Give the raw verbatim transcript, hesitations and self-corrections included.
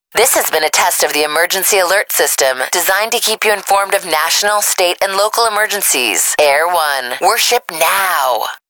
This has been a test of the emergency alert system designed to keep you informed of national, state, and local emergencies. Air One. Worship now.